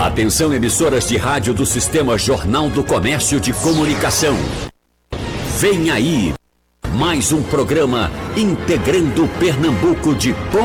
Atenção, emissoras de rádio do Sistema Jornal do Comércio de Comunicação. Vem aí mais um programa integrando Pernambuco de